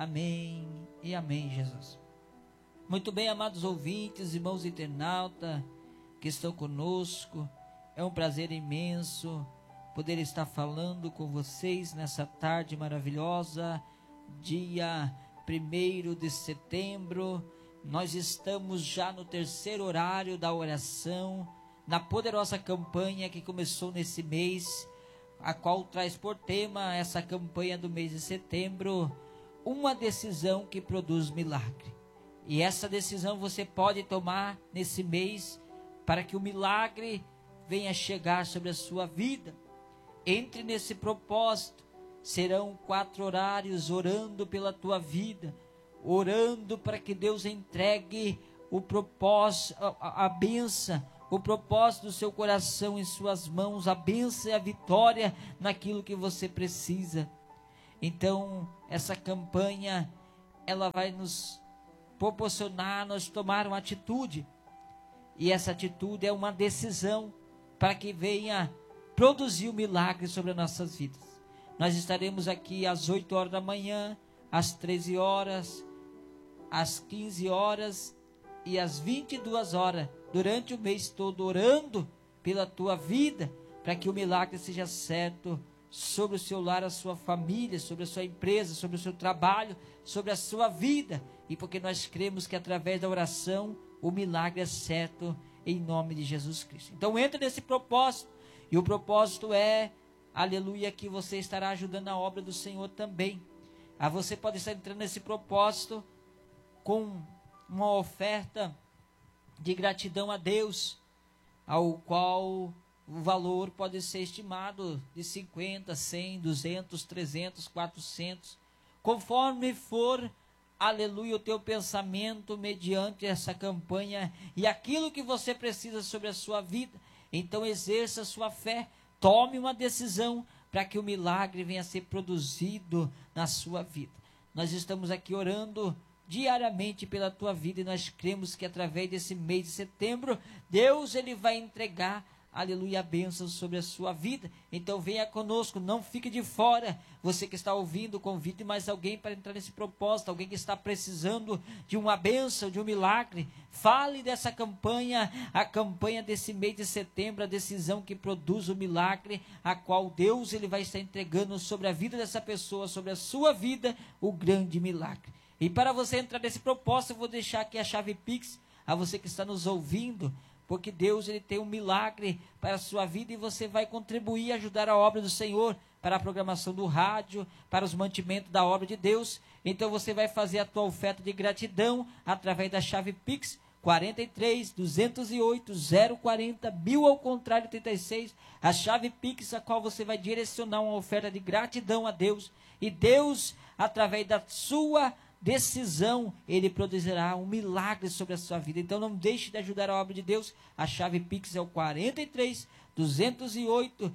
Amém e amém, Jesus. Muito bem, amados ouvintes, irmãos internautas que estão conosco, é um prazer imenso poder estar falando com vocês nessa tarde maravilhosa, dia 1º de setembro. Nós estamos já no terceiro horário da oração, na poderosa campanha que começou nesse mês, a qual traz por tema essa campanha do mês de setembro, uma decisão que produz milagre. E essa decisão você pode tomar nesse mês para que o milagre venha chegar sobre a sua vida. Entre nesse propósito. Serão 4 horários orando pela tua vida, orando para que Deus entregue o propósito, a bênção, o propósito do seu coração em suas mãos, a bênção e a vitória naquilo que você precisa. Então, essa campanha, ela vai nos proporcionar, nós tomar uma atitude, e essa atitude é uma decisão para que venha produzir um milagre sobre as nossas vidas. Nós estaremos aqui às 8 horas da manhã, às 13 horas, às 15 horas e às 22 horas, durante o mês todo, orando pela tua vida, para que o milagre seja certo sobre o seu lar, a sua família, sobre a sua empresa, sobre o seu trabalho, sobre a sua vida, e porque nós cremos que através da oração, o milagre é certo, em nome de Jesus Cristo. Então entra nesse propósito, e o propósito é, aleluia, que você estará ajudando a obra do Senhor também. Você pode estar entrando nesse propósito com uma oferta de gratidão a Deus, ao qual o valor pode ser estimado de 50, 100, 200, 300, 400, conforme for, aleluia, o teu pensamento mediante essa campanha e aquilo que você precisa sobre a sua vida. Então exerça a sua fé, tome uma decisão para que o milagre venha a ser produzido na sua vida. Nós estamos aqui orando diariamente pela tua vida e nós cremos que através desse mês de setembro, Deus ele vai entregar, aleluia, a bênção sobre a sua vida. Então venha conosco, não fique de fora. Você que está ouvindo, convide mais alguém para entrar nesse propósito, alguém que está precisando de uma bênção, de um milagre. Fale dessa campanha, a campanha desse mês de setembro, a decisão que produz o milagre, a qual Deus ele vai estar entregando sobre a vida dessa pessoa, sobre a sua vida, o grande milagre. E para você entrar nesse propósito, eu vou deixar aqui a chave Pix, a você que está nos ouvindo, porque Deus ele tem um milagre para a sua vida e você vai contribuir e ajudar a obra do Senhor, para a programação do rádio, para os mantimentos da obra de Deus. Então você vai fazer a tua oferta de gratidão através da chave Pix 43 208 040 1000 ao contrário 36, a chave Pix a qual você vai direcionar uma oferta de gratidão a Deus, e Deus, através da sua decisão, ele produzirá um milagre sobre a sua vida. Então não deixe de ajudar a obra de Deus. A chave Pix é o 43 208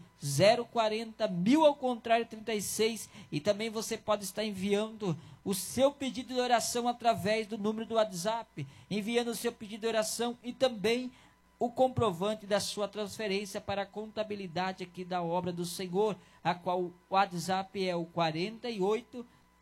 040 1000 ao contrário 36, e também você pode estar enviando o seu pedido de oração através do número do WhatsApp, enviando o seu pedido de oração e também o comprovante da sua transferência para a contabilidade aqui da obra do Senhor, a qual o WhatsApp é o 48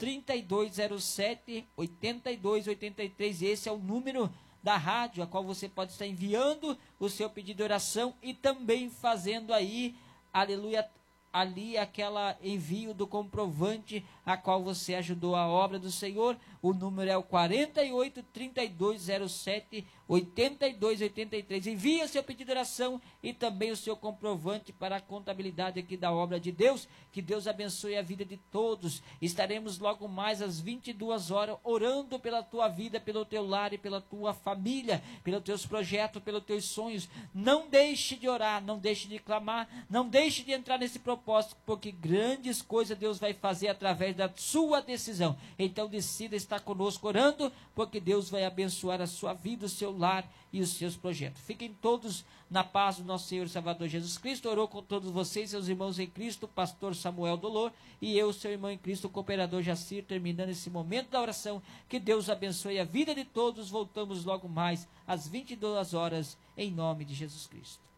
3207 8283. Esse é o número da rádio, a qual você pode estar enviando o seu pedido de oração e também fazendo aí, aleluia, ali aquela envio do comprovante a qual você ajudou a obra do Senhor. O número é o 48 3207 8283. Envie o seu pedido de oração e também o seu comprovante para a contabilidade aqui da obra de Deus. Que Deus abençoe a vida de todos. Estaremos logo mais às 22 horas orando pela tua vida, pelo teu lar e pela tua família, pelos teus projetos, pelos teus sonhos. Não deixe de orar, não deixe de clamar, não deixe de entrar nesse propósito, porque grandes coisas Deus vai fazer através da sua decisão. Então decida estar conosco orando, porque Deus vai abençoar a sua vida, o seu lar e os seus projetos. Fiquem todos na paz do nosso Senhor e Salvador Jesus Cristo. Orou com todos vocês, seus irmãos em Cristo, pastor Samuel Dolor, e eu, seu irmão em Cristo, cooperador Jacir, terminando esse momento da oração. Que Deus abençoe a vida de todos. Voltamos logo mais às 22 horas, em nome de Jesus Cristo.